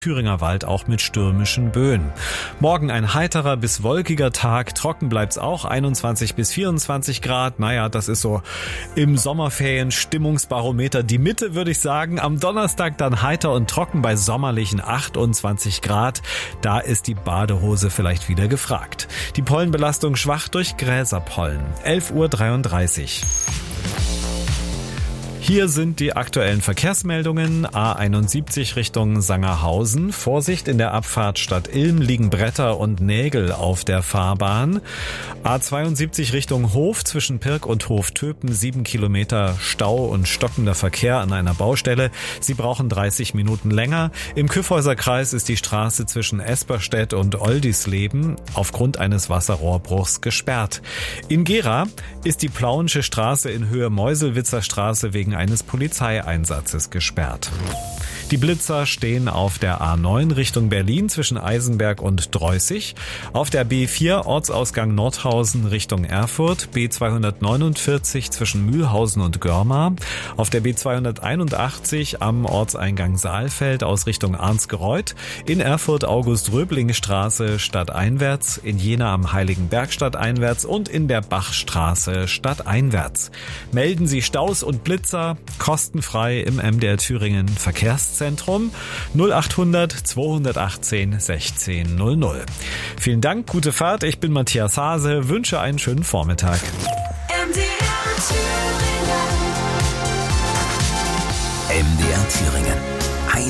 Thüringer Wald auch mit stürmischen Böen. Morgen ein heiterer bis wolkiger Tag, trocken bleibt's auch, 21 bis 24 Grad. Naja, das ist so im Sommerferien-Stimmungsbarometer die Mitte, würde ich sagen. Am Donnerstag dann heiter und trocken bei sommerlichen 28 Grad. Da ist die Badehose vielleicht wieder gefragt. Die Pollenbelastung schwach durch Gräserpollen. 11:33 Uhr. Hier sind die aktuellen Verkehrsmeldungen. A71 Richtung Sangerhausen. Vorsicht, in der Abfahrt Stadt Ilm liegen Bretter und Nägel auf der Fahrbahn. A72 Richtung Hof zwischen Pirk und Hoftöpen. 7 Kilometer Stau und stockender Verkehr an einer Baustelle. Sie brauchen 30 Minuten länger. Im Kyffhäuserkreis ist die Straße zwischen Esperstedt und Oldisleben aufgrund eines Wasserrohrbruchs gesperrt. In Gera ist die Plauensche Straße in Höhe Meuselwitzer Straße wegen eines Polizeieinsatzes gesperrt. Die Blitzer stehen auf der A9 Richtung Berlin zwischen Eisenberg und Dreußig, auf der B4 Ortsausgang Nordhausen Richtung Erfurt, B249 zwischen Mühlhausen und Görmar, auf der B281 am Ortseingang Saalfeld aus Richtung Arnsgereuth, in Erfurt August-Röbling-Straße stadteinwärts, in Jena am Heiligenberg stadteinwärts und in der Bachstraße stadteinwärts. Melden Sie Staus und Blitzer kostenfrei im MDR Thüringen Verkehrszentrum 0800 218 1600. Vielen Dank, gute Fahrt. Ich bin Matthias Hase, wünsche einen schönen Vormittag. MDR Thüringen.